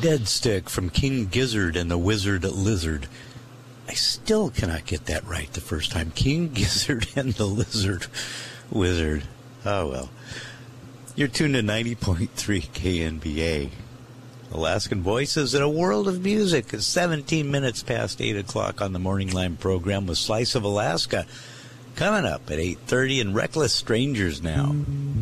Dead Stick from King Gizzard and the Wizard Lizard. I still cannot get that right the first time. King Gizzard and the Lizard Wizard. Oh, well. You're tuned to 90.3 KNBA. Alaskan Voices in a World of Music. It's 17 minutes past 8 o'clock on the Morning Line program with Slice of Alaska. Coming up at 8:30 and Reckless Strangers now.